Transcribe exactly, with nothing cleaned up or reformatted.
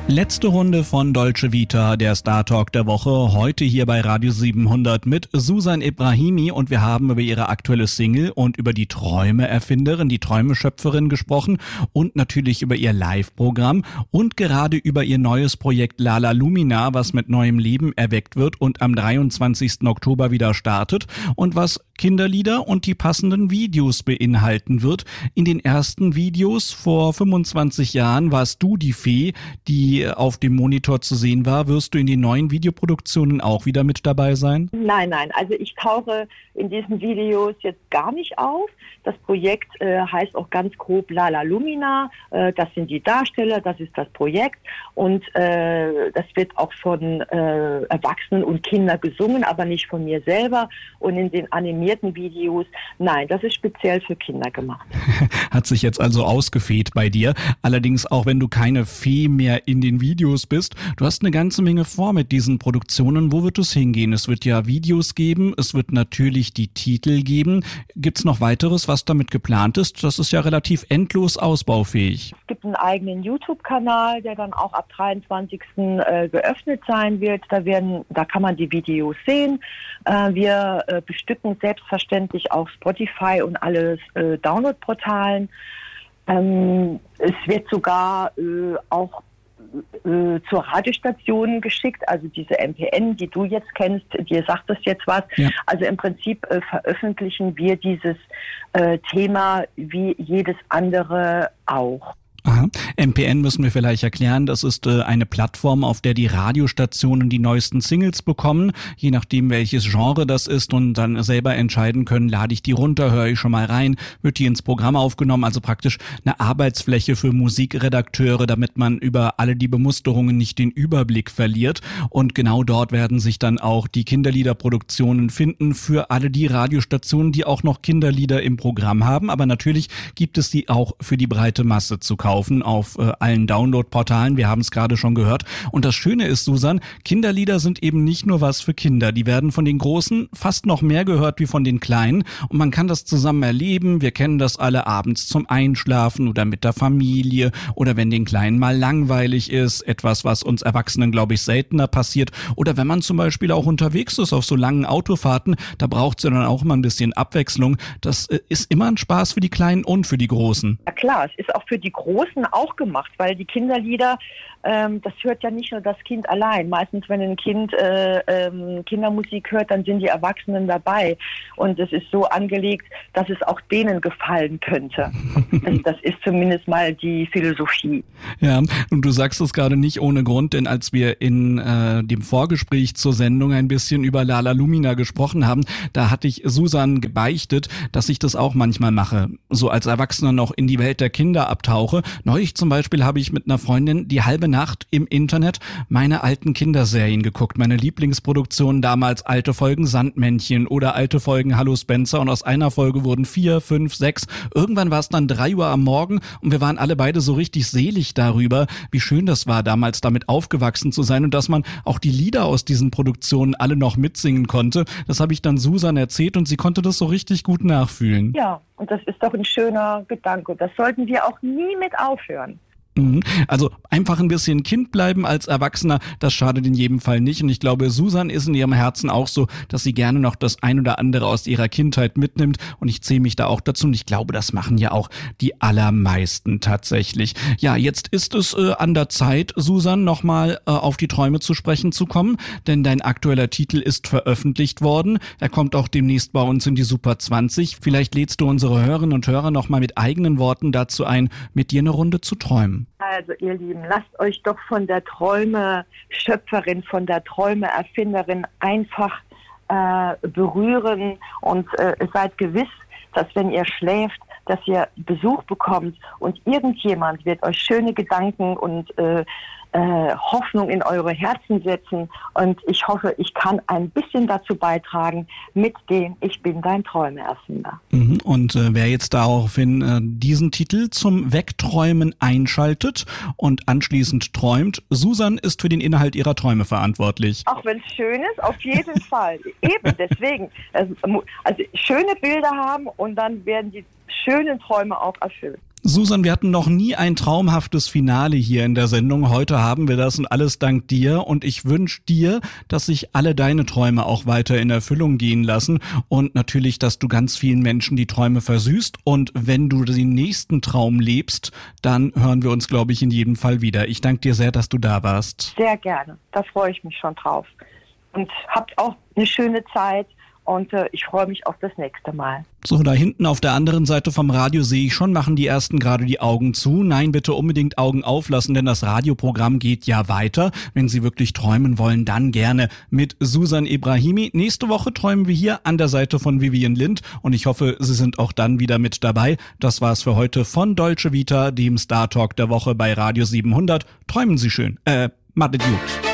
Letzte Runde von Dolce Vita, der Star Talk der Woche, heute hier bei Radio siebenhundert mit Susan Ebrahimi, und wir haben über ihre aktuelle Single und über die Träume-Erfinderin, die Träumeschöpferin gesprochen und natürlich über ihr Live-Programm und gerade über ihr neues Projekt Lala Lumina, was mit neuem Leben erweckt wird und am dreiundzwanzigsten Oktober wieder startet und was Kinderlieder und die passenden Videos beinhalten wird. In den ersten Videos vor fünfundzwanzig Jahren warst du die Fee, die auf dem Monitor zu sehen war. Wirst du in den neuen Videoproduktionen auch wieder mit dabei sein? Nein, nein. Also ich tauche in diesen Videos jetzt gar nicht auf. Das Projekt äh, heißt auch ganz grob Lala Lumina. Äh, das sind die Darsteller, das ist das Projekt. Und äh, das wird auch von äh, Erwachsenen und Kindern gesungen, aber nicht von mir selber. Und in den animierten Videos, nein, das ist speziell für Kinder gemacht. Hat sich jetzt also ausgefeht bei dir. Allerdings auch wenn du keine Fee mehr in den Videos bist. Du hast eine ganze Menge vor mit diesen Produktionen. Wo wird es hingehen? Es wird ja Videos geben, es wird natürlich die Titel geben. Gibt es noch weiteres, was damit geplant ist? Das ist ja relativ endlos ausbaufähig. Es gibt einen eigenen YouTube-Kanal, der dann auch ab dreiundzwanzigsten Äh, geöffnet sein wird. Da werden, da kann man die Videos sehen. Äh, wir äh, bestücken selbstverständlich auch Spotify und alle äh, Download-Portalen. Ähm, es wird sogar äh, auch äh, zur Radiostation geschickt, also diese M P N, die du jetzt kennst, dir sagt das jetzt was. Ja. Also im Prinzip äh, veröffentlichen wir dieses äh, Thema wie jedes andere auch. Aha. M P N müssen wir vielleicht erklären, das ist äh, eine Plattform, auf der die Radiostationen die neuesten Singles bekommen, je nachdem welches Genre das ist, und dann selber entscheiden können, lade ich die runter, höre ich schon mal rein, wird die ins Programm aufgenommen, also praktisch eine Arbeitsfläche für Musikredakteure, damit man über alle die Bemusterungen nicht den Überblick verliert, und genau dort werden sich dann auch die Kinderliederproduktionen finden für alle die Radiostationen, die auch noch Kinderlieder im Programm haben, aber natürlich gibt es die auch für die breite Masse zu kaufen. Auf äh, allen Download-Portalen, wir haben es gerade schon gehört. Und das Schöne ist, Susan, Kinderlieder sind eben nicht nur was für Kinder. Die werden von den Großen fast noch mehr gehört wie von den Kleinen. Und man kann das zusammen erleben. Wir kennen das alle abends zum Einschlafen oder mit der Familie oder wenn den Kleinen mal langweilig ist. Etwas, was uns Erwachsenen, glaube ich, seltener passiert. Oder wenn man zum Beispiel auch unterwegs ist auf so langen Autofahrten, da braucht es ja dann auch mal ein bisschen Abwechslung. Das äh, ist immer ein Spaß für die Kleinen und für die Großen. Ja klar, es ist auch für die Großen auch gemacht, weil die Kinderlieder, ähm, das hört ja nicht nur das Kind allein. Meistens, wenn ein Kind äh, ähm, Kindermusik hört, dann sind die Erwachsenen dabei. Und es ist so angelegt, dass es auch denen gefallen könnte. Also das ist zumindest mal die Philosophie. Ja, und du sagst es gerade nicht ohne Grund, denn als wir in äh, dem Vorgespräch zur Sendung ein bisschen über Lala Lumina gesprochen haben, da hatte ich Susan gebeichtet, dass ich das auch manchmal mache. So als Erwachsener noch in die Welt der Kinder abtauche. Neulich zum Beispiel habe ich mit einer Freundin die halbe Nacht im Internet meine alten Kinderserien geguckt. Meine Lieblingsproduktionen damals, alte Folgen Sandmännchen oder alte Folgen Hallo Spencer, und aus einer Folge wurden vier, fünf, sechs. Irgendwann war es dann drei Uhr am Morgen und wir waren alle beide so richtig selig darüber, wie schön das war, damals damit aufgewachsen zu sein und dass man auch die Lieder aus diesen Produktionen alle noch mitsingen konnte. Das habe ich dann Susan erzählt und sie konnte das so richtig gut nachfühlen. Ja, und das ist doch ein schöner Gedanke. Das sollten wir auch nie mit aufhören. Also einfach ein bisschen Kind bleiben als Erwachsener, das schadet in jedem Fall nicht. Und ich glaube, Susan ist in ihrem Herzen auch so, dass sie gerne noch das ein oder andere aus ihrer Kindheit mitnimmt. Und ich zähle mich da auch dazu. Und ich glaube, das machen ja auch die allermeisten tatsächlich. Ja, jetzt ist es äh, an der Zeit, Susan, nochmal äh, auf die Träume zu sprechen zu kommen. Denn dein aktueller Titel ist veröffentlicht worden. Er kommt auch demnächst bei uns in die Super zwanzig. Vielleicht lädst du unsere Hörerinnen und Hörer nochmal mit eigenen Worten dazu ein, mit dir eine Runde zu träumen. Also ihr Lieben, lasst euch doch von der Träume-Schöpferin, von der Träume-Erfinderin einfach äh, berühren und äh, seid gewiss, dass wenn ihr schläft, dass ihr Besuch bekommt und irgendjemand wird euch schöne Gedanken und äh, äh, Hoffnung in eure Herzen setzen, und ich hoffe, ich kann ein bisschen dazu beitragen mit dem Ich bin dein Träumeerfinder. Mhm. Und äh, wer jetzt daraufhin äh, diesen Titel zum Wegträumen einschaltet und anschließend träumt, Susan ist für den Inhalt ihrer Träume verantwortlich. Auch wenn es schön ist, auf jeden Fall. Eben deswegen. Also, also schöne Bilder haben und dann werden die schönen Träume auch erfüllt. Susan, wir hatten noch nie ein traumhaftes Finale hier in der Sendung. Heute haben wir das und alles dank dir. Und ich wünsche dir, dass sich alle deine Träume auch weiter in Erfüllung gehen lassen. Und natürlich, dass du ganz vielen Menschen die Träume versüßt. Und wenn du den nächsten Traum lebst, dann hören wir uns, glaube ich, in jedem Fall wieder. Ich danke dir sehr, dass du da warst. Sehr gerne. Da freue ich mich schon drauf. Und habt auch eine schöne Zeit. Und äh, ich freue mich auf das nächste Mal. So, da hinten auf der anderen Seite vom Radio sehe ich schon, machen die Ersten gerade die Augen zu. Nein, bitte unbedingt Augen auflassen, denn das Radioprogramm geht ja weiter. Wenn Sie wirklich träumen wollen, dann gerne mit Susan Ebrahimi. Nächste Woche träumen wir hier an der Seite von Vivian Lind und ich hoffe, Sie sind auch dann wieder mit dabei. Das war's für heute von Dolce Vita, dem Star Talk der Woche bei Radio siebenhundert. Träumen Sie schön. Äh, macht gut.